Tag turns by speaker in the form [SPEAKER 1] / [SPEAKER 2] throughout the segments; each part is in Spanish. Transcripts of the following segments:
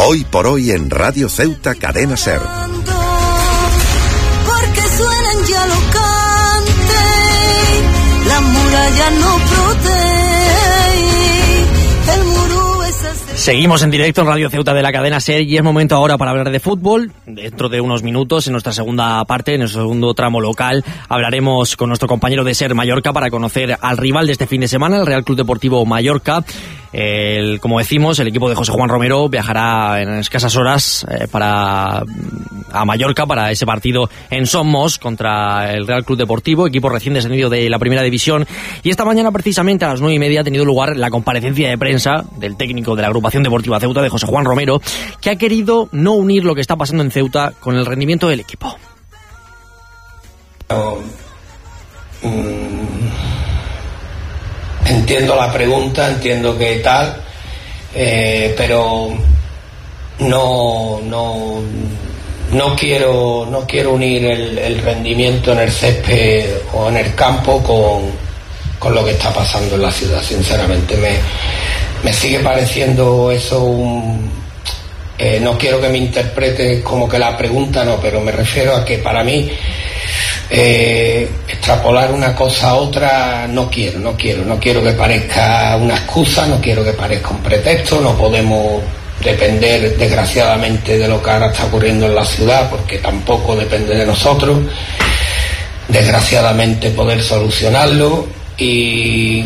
[SPEAKER 1] Hoy por hoy en Radio Ceuta Cadena Ser.
[SPEAKER 2] Porque suenan ya los cantes, la muralla no protege, el muro es así.
[SPEAKER 3] Seguimos en directo en Radio Ceuta de la Cadena Ser y es momento ahora para hablar de fútbol. Dentro de unos minutos, en nuestra segunda parte, en nuestro segundo tramo local, hablaremos con nuestro compañero de Ser Mallorca para conocer al rival de este fin de semana, el Real Club Deportivo Mallorca. Como decimos, el equipo de José Juan Romero viajará en escasas horas a Mallorca para ese partido en Somos contra el Real Club Deportivo, equipo recién descendido de la Primera División. Y esta mañana, precisamente a las 9:30, ha tenido lugar la comparecencia de prensa del técnico de la agrupación deportiva Ceuta, de José Juan Romero, que ha querido no unir lo que está pasando en Ceuta con el rendimiento del equipo.
[SPEAKER 4] Entiendo la pregunta, entiendo que tal, pero no quiero unir el rendimiento en el césped o en el campo con lo que está pasando en la ciudad. Sinceramente me sigue pareciendo eso no quiero que me interprete como que la pregunta no, pero me refiero a que para mí extrapolar una cosa a otra no quiero que parezca una excusa, no quiero que parezca un pretexto. No podemos depender desgraciadamente de lo que ahora está ocurriendo en la ciudad, porque tampoco depende de nosotros desgraciadamente poder solucionarlo, y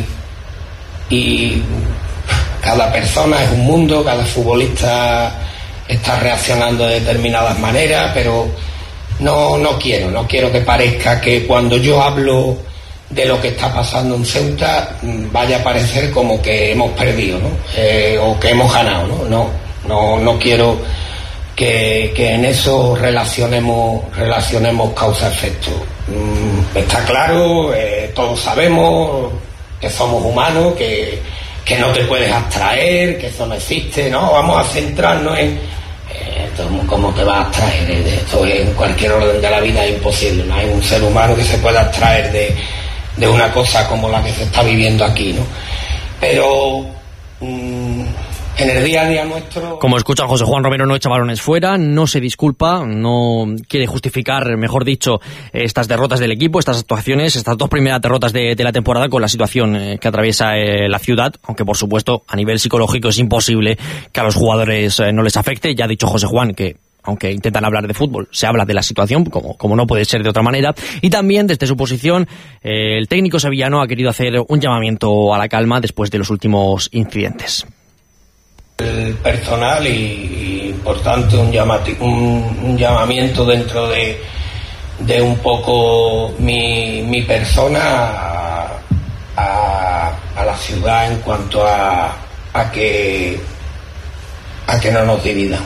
[SPEAKER 4] cada persona es un mundo, cada futbolista está reaccionando de determinadas maneras, pero no quiero que parezca que cuando yo hablo de lo que está pasando en Ceuta vaya a parecer como que hemos perdido, ¿no? O que hemos ganado, no quiero que en eso relacionemos causa-efecto. Está claro, todos sabemos que somos humanos, que no te puedes abstraer, que eso no existe, ¿no? Vamos a centrarnos en ¿cómo te vas a abstraer? Esto en cualquier orden de la vida es imposible, no hay un ser humano que se pueda abstraer de una cosa como la que se está viviendo aquí, ¿no? Pero en el día a día nuestro...
[SPEAKER 3] Como escuchan, José Juan Romero no echa balones fuera, no se disculpa, no quiere justificar, mejor dicho, estas derrotas del equipo, estas actuaciones, estas dos primeras derrotas de la temporada con la situación que atraviesa la ciudad, aunque por supuesto a nivel psicológico es imposible que a los jugadores no les afecte. Ya ha dicho José Juan que aunque intentan hablar de fútbol, se habla de la situación, como no puede ser de otra manera. Y también, desde su posición, el técnico sevillano ha querido hacer un llamamiento a la calma después de los últimos incidentes.
[SPEAKER 4] El personal y por tanto un llamamiento dentro de un poco mi persona a la ciudad en cuanto a que no nos dividan,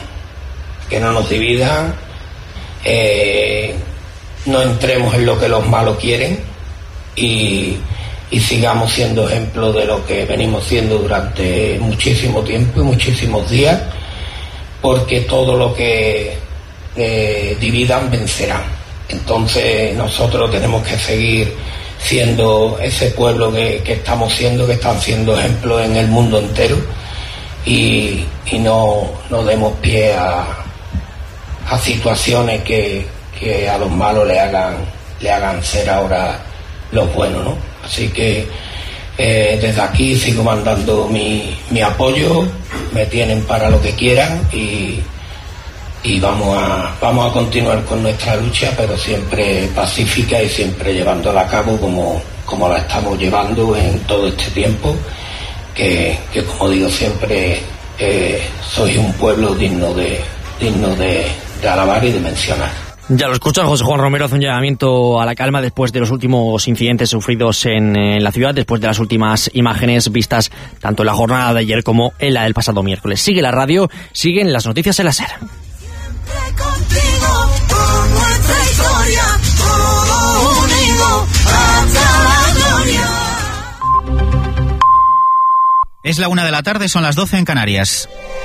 [SPEAKER 4] no entremos en lo que los malos quieren y sigamos siendo ejemplo de lo que venimos siendo durante muchísimo tiempo y muchísimos días, porque todo lo que dividan vencerán. Entonces nosotros tenemos que seguir siendo ese pueblo que estamos siendo, que están siendo ejemplos en el mundo entero, y no demos pie a situaciones que a los malos le hagan ser ahora los buenos, ¿no? Así que desde aquí sigo mandando mi apoyo, me tienen para lo que quieran y vamos a continuar con nuestra lucha, pero siempre pacífica y siempre llevándola a cabo como la estamos llevando en todo este tiempo, que como digo siempre, sois un pueblo digno de alabar y de mencionar.
[SPEAKER 3] Ya lo escuchan, José Juan Romero hace un llamamiento a la calma después de los últimos incidentes sufridos en la ciudad, después de las últimas imágenes vistas tanto en la jornada de ayer como en la del pasado miércoles. Sigue la radio, siguen las noticias en la SER.
[SPEAKER 2] Siempre contigo, por nuestra historia, todo unido hasta la gloria.
[SPEAKER 5] Es la 1:00 p.m, son las 12 en Canarias.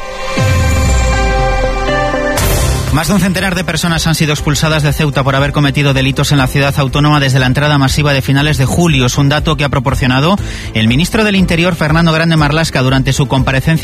[SPEAKER 5] Más de un centenar de personas han sido expulsadas de Ceuta por haber cometido delitos en la ciudad autónoma desde la entrada masiva de finales de julio. Es un dato que ha proporcionado el ministro del Interior, Fernando Grande Marlaska, durante su comparecencia